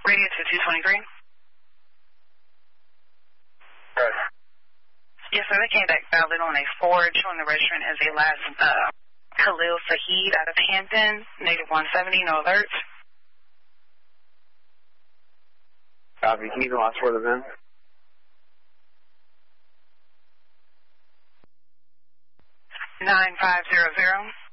Radio 2223. Right. Yes, sir. They came back valid on a Ford, showing the registrant as a last Khalil Saheed out of Hampton, native 170, no alerts. Copy. Can you the last word of them? 9500.